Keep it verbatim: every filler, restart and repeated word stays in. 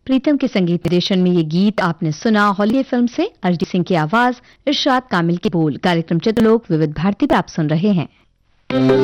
प्रीतम के संगीत निर्देशन में ये गीत आपने सुना हॉलीडे फिल्म से। अरिजीत सिंह की आवाज, इरशाद कामिल के बोल। कार्यक्रम चित्रलोक विविध भारती पे आप सुन रहे हैं।